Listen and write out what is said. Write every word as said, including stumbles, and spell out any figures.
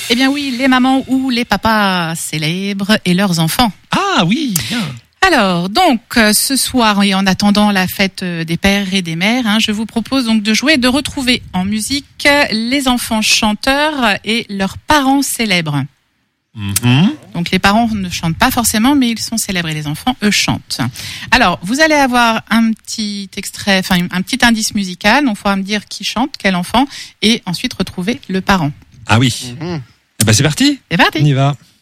Eh bien oui, les mamans ou les papas célèbres et leurs enfants. Ah oui, bien. Alors, donc, euh, ce soir, et en attendant la fête des pères et des mères, hein, je vous propose donc de jouer et de retrouver en musique les enfants chanteurs et leurs parents célèbres. Mm-hmm. Donc, les parents ne chantent pas forcément, mais ils sont célèbres et les enfants, eux, chantent. Alors, vous allez avoir un petit extrait, enfin, un petit indice musical. Donc, il faudra me dire qui chante, quel enfant, et ensuite retrouver le parent. Ah oui. Mm-hmm. Eh ben, c'est parti. C'est parti. On y va.